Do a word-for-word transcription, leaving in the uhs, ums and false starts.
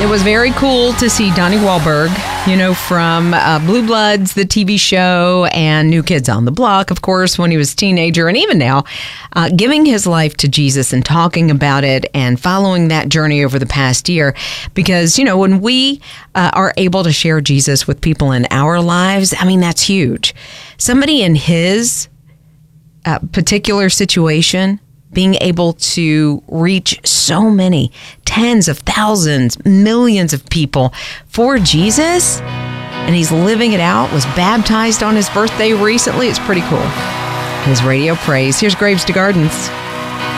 It was very cool to see Donnie Wahlberg, you know, from uh, Blue Bloods, the T V show, and New Kids on the Block, of course, when he was a teenager, and even now, uh, giving his life to Jesus and talking about it and following that journey over the past year. Because, you know, when we uh, are able to share Jesus with people in our lives, I mean, that's huge. Somebody in his uh, particular situation, being able to reach so many tens of thousands, millions of people for Jesus, and he's living it out, was baptized on his birthday recently. It's pretty cool. His radio praise. Here's Graves to Gardens.